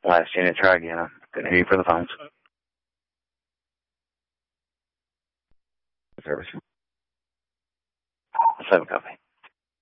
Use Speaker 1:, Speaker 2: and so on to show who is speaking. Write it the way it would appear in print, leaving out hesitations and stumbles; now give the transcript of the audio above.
Speaker 1: Last unit, try again. I couldn't hear you for the phones. Service. 7 copy.